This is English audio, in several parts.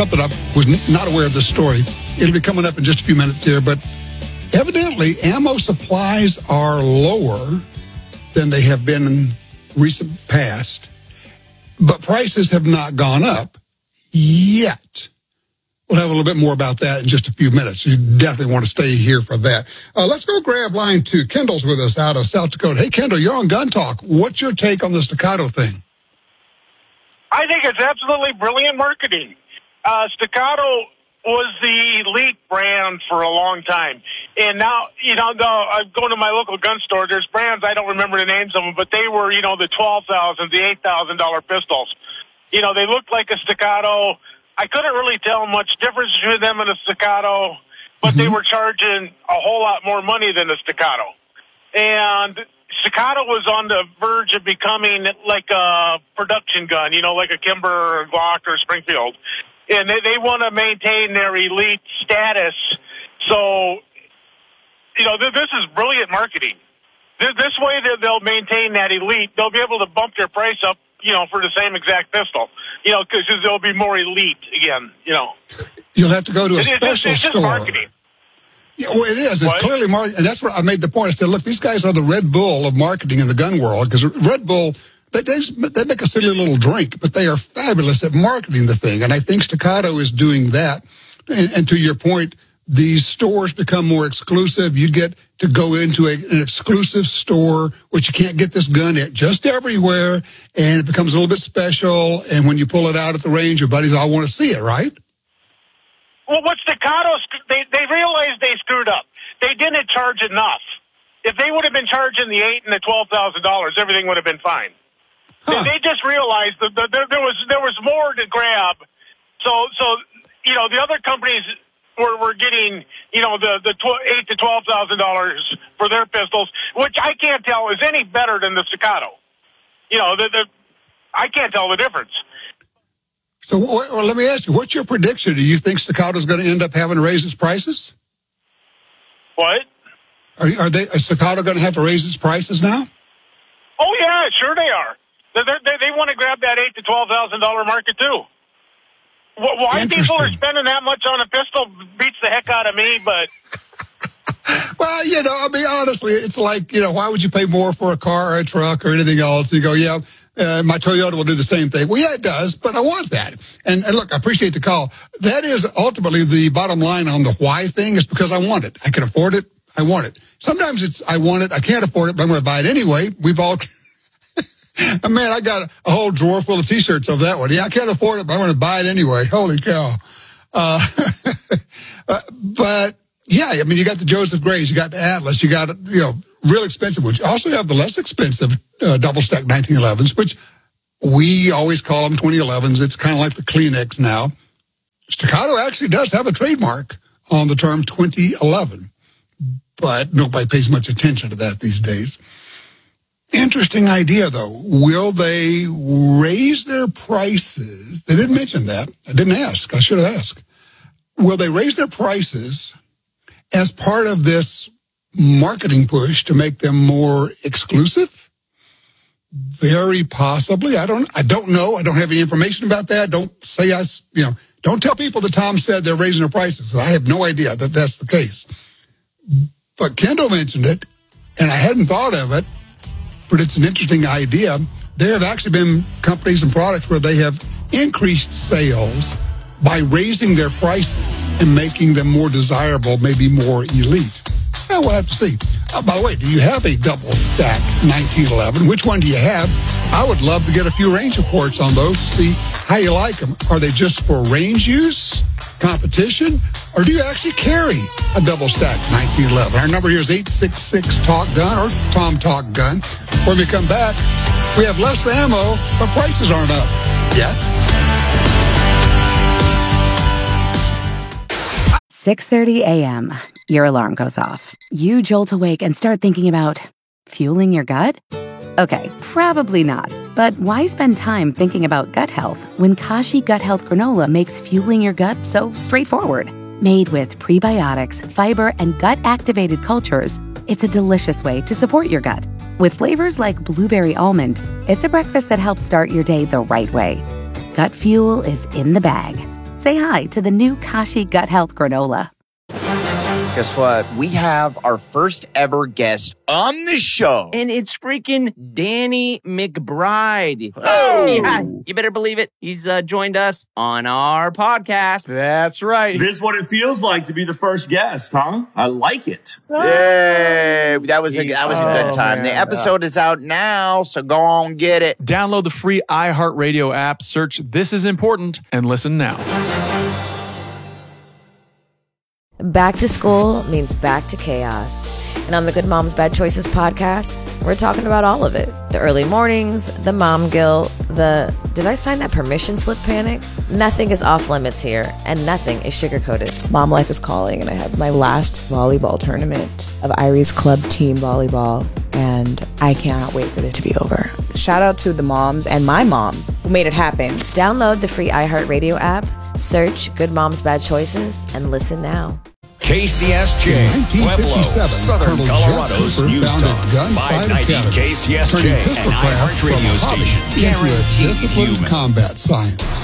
something I was not aware of this story. It'll be coming up in just a few minutes here, but evidently ammo supplies are lower than they have been in recent past, but prices have not gone up yet. We'll have a little bit more about that in just a few minutes. You definitely want to stay here for that. Let's go grab line 2. Kendall's with us out of South Dakota. Hey, Kendall, you're on Gun Talk. What's your take on the Staccato thing? I think it's absolutely brilliant marketing. Staccato was the elite brand for a long time. And now, I'm going to my local gun store. There's brands, I don't remember the names of them, but they were, the $12,000, the $8,000 pistols. They looked like a Staccato. I couldn't really tell much difference between them and a Staccato, but they were charging a whole lot more money than a Staccato. And Staccato was on the verge of becoming like a production gun, like a Kimber or a Glock or Springfield. And they want to maintain their elite status. So, this is brilliant marketing. This way they'll maintain that elite. They'll be able to bump their price up, for the same exact pistol, because they'll be more elite again, You'll have to go to a special it's store. Just marketing. Yeah, well, it is. It's clearly marketing. And that's where I made the point. I said, look, these guys are the Red Bull of marketing in the gun world, because Red Bull, they make a silly little drink, but they are fabulous at marketing the thing. And I think Staccato is doing that. And to your point, these stores become more exclusive. You get to go into an exclusive store, which you can't get this gun at just everywhere, and it becomes a little bit special. And when you pull it out at the range, your buddies all want to see it, right? Well, what Staccato, they realized they screwed up. They didn't charge enough. If they would have been charging the $8,000 and the $12,000, everything would have been fine. Huh. They just realized that there was more to grab. So the other companies were getting the $8,000 to $12,000 for their pistols, which I can't tell is any better than the Staccato. I can't tell the difference. So let me ask you, what's your prediction? Do you think Staccato's going to end up having to raise its prices? What? Is Staccato going to have to raise its prices now? Oh yeah, sure they are. They want to grab that $8,000 to $12,000 market too. Why people are spending that much on a pistol beats the heck out of me, but... Well, honestly, it's like, why would you pay more for a car or a truck or anything else? You go, my Toyota will do the same thing. Well, yeah, it does, but I want that. And look, I appreciate the call. That is ultimately the bottom line on the why thing, is because I want it. I can afford it. I want it. Sometimes it's, I want it. I can't afford it, but I'm going to buy it anyway. We've all... Man, I got a whole drawer full of T-shirts of that one. Yeah, I can't afford it, but I'm going to buy it anyway. Holy cow. But, yeah, you got the Joseph Grays, you got the Atlas, you got, real expensive ones. You also have the less expensive double-stack 1911s, which we always call them 2011s. It's kind of like the Kleenex now. Staccato actually does have a trademark on the term 2011, but nobody pays much attention to that these days. Interesting idea, though. Will they raise their prices? They didn't mention that. I didn't ask. I should have asked. Will they raise their prices as part of this marketing push to make them more exclusive? Very possibly. I don't know. I don't have any information about that. Don't say don't tell people that Tom said they're raising their prices. I have no idea that that's the case. But Kendall mentioned it, and I hadn't thought of it. But it's an interesting idea. There have actually been companies and products where they have increased sales by raising their prices and making them more desirable, maybe more elite. We'll have to see. By the way, do you have a double stack 1911? Which one do you have? I would love to get a few range reports on those to see how you like them. Are they just for range use, competition, or do you actually carry a double stack 1911? Our number here is 866-TALK-GUN or Tom Talk Gun. When we come back, we have less ammo, but prices aren't up yet. 6:30 a.m. Your alarm goes off. You jolt awake and start thinking about fueling your gut? Okay, probably not. But why spend time thinking about gut health when Kashi Gut Health Granola makes fueling your gut so straightforward? Made with prebiotics, fiber, and gut-activated cultures, it's a delicious way to support your gut. With flavors like blueberry almond, it's a breakfast that helps start your day the right way. Gut fuel is in the bag. Say hi to the new Kashi Gut Health Granola. Guess what? We have our first ever guest on the show. And it's freaking Danny McBride. Oh! Yeah, you better believe it. He's joined us on our podcast. That's right. This is what it feels like to be the first guest, huh? I like it. Yay! That was a good time. Man. The episode is out now, so go on get it. Download the free iHeartRadio app, search This Is Important, and listen now. Back to school means back to chaos. And on the Good Moms Bad Choices podcast, we're talking about all of it. The early mornings, the mom guilt, the did I sign that permission slip panic? Nothing is off limits here, and nothing is sugar-coated. Mom life is calling, and I have my last volleyball tournament of Irie's club team volleyball, and I cannot wait for it to be over. Shout out to the moms and my mom who made it happen. Download the free iHeartRadio app, search Good Moms Bad Choices, and listen now. KCSJ, Pueblo, Southern Colonel Colorado's Jeff News Cooper Talk, founded Gunside 590 Academy, KCSJ, turning and pistol iHeart Radio craft from a station, hobby into a guaranteed disciplined human. combat science.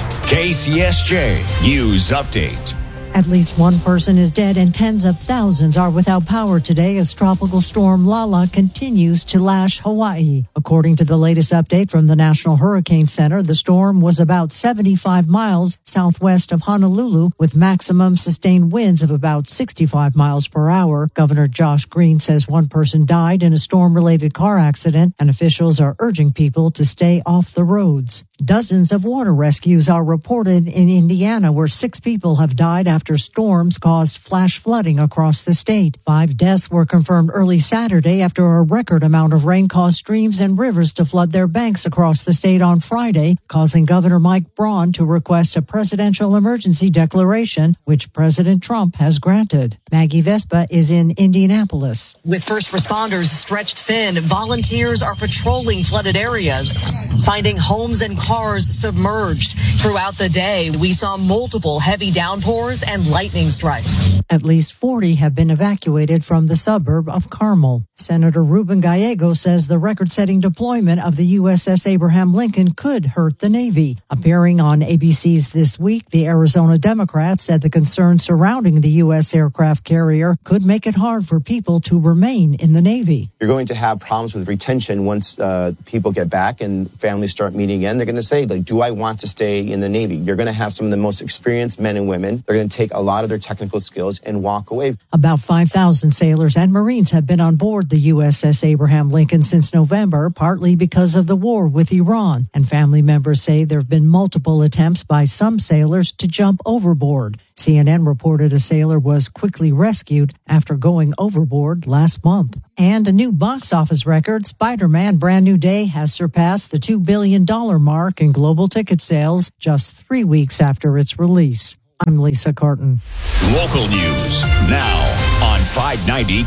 KCSJ News Update. At least one person is dead and tens of thousands are without power today as tropical storm Lala continues to lash Hawaii. According to the latest update from the National Hurricane Center, the storm was about 75 miles southwest of Honolulu with maximum sustained winds of about 65 miles per hour. Governor Josh Green says one person died in a storm-related car accident, and officials are urging people to stay off the roads. Dozens of water rescues are reported in Indiana, where 6 people have died after storms caused flash flooding across the state. 5 deaths were confirmed early Saturday after a record amount of rain caused streams and rivers to flood their banks across the state on Friday, causing Governor Mike Braun to request a presidential emergency declaration, which President Trump has granted. Maggie Vespa is in Indianapolis. With first responders stretched thin, volunteers are patrolling flooded areas, finding homes and cars submerged. Throughout the day, we saw multiple heavy downpours and lightning strikes. At least 40 have been evacuated from the suburb of Carmel. Senator Ruben Gallego says the record-setting deployment of the USS Abraham Lincoln could hurt the Navy. Appearing on ABC's This Week, the Arizona Democrat said the concerns surrounding the U.S. aircraft carrier could make it hard for people to remain in the Navy. You're going to have problems with retention once people get back and families start meeting again. They're going to say, like, do I want to stay in the Navy? You're going to have some of the most experienced men and women. They're going to take a lot of their technical skills and walk away. About 5,000 sailors and Marines have been on board the USS Abraham Lincoln since November, partly because of the war with Iran. And family members say there have been multiple attempts by some sailors to jump overboard. CNN reported a sailor was quickly rescued after going overboard last month. And a new box office record, Spider-Man Brand New Day has surpassed the $2 billion mark in global ticket sales just 3 weeks after its release. I'm Lisa Carton. Local news now on 590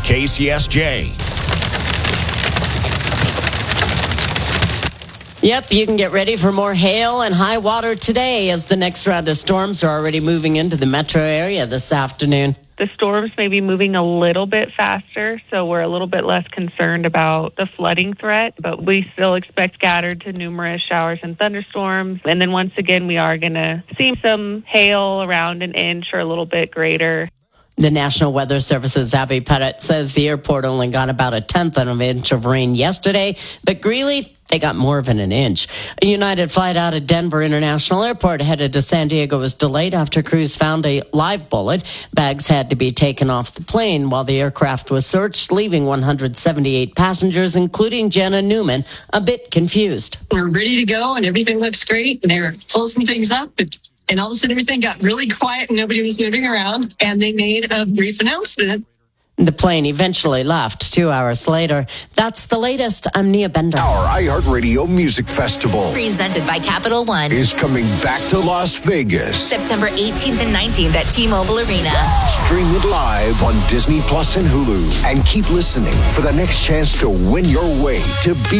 KCSJ. Yep, you can get ready for more hail and high water today as the next round of storms are already moving into the metro area this afternoon. The storms may be moving a little bit faster, so we're a little bit less concerned about the flooding threat, but we still expect scattered to numerous showers and thunderstorms. And then once again, we are going to see some hail around an inch or a little bit greater. The National Weather Service's Abby Pettit says the airport only got about 1/10 of an inch of rain yesterday, but Greeley, they got more than an inch. A United flight out of Denver International Airport headed to San Diego was delayed after crews found a live bullet. Bags had to be taken off the plane while the aircraft was searched, leaving 178 passengers, including Jenna Newman, a bit confused. We're ready to go and everything looks great. And they were closing things up. And all of a sudden, everything got really quiet and nobody was moving around. And they made a brief announcement. The plane eventually left 2 hours later. That's the latest. I'm Nia Bender. Our iHeartRadio Music Festival, presented by Capital One, is coming back to Las Vegas. September 18th and 19th at T-Mobile Arena. Stream it live on Disney Plus and Hulu. And keep listening for the next chance to win your way to be